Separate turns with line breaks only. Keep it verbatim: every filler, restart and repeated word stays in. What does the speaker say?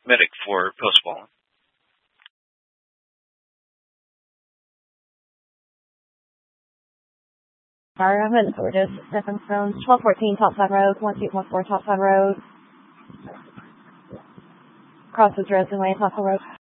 medic for post fallen.
Fire Evan, Gorgeous, Stepping Stones, twelve fourteen, top side road, one two one four, top side road. Crosses Dresden Way, top side road.